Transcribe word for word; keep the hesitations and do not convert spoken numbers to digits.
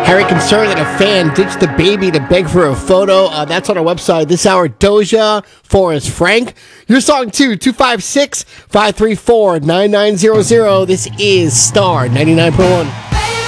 Harry concerned that a fan ditched the baby to beg for a photo. Uh, that's on our website this hour. Doja, Forrest Frank. Your song too, two five six, five three four, nine nine zero zero. This is Star ninety-nine point one.